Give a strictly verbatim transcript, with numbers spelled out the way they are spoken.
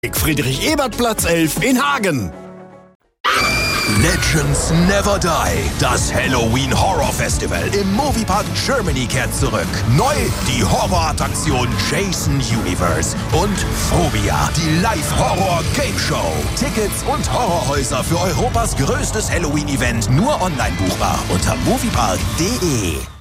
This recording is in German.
Friedrich-Ebert-Platz elf in Hagen. Legends Never Die. Das Halloween Horror Festival im Moviepark Germany kehrt zurück. Neu die Horrorattraktion Jason Universe und Phobia, die Live-Horror-Game Show. Tickets und Horrorhäuser für Europas größtes Halloween-Event nur online buchbar unter moviepark punkt de.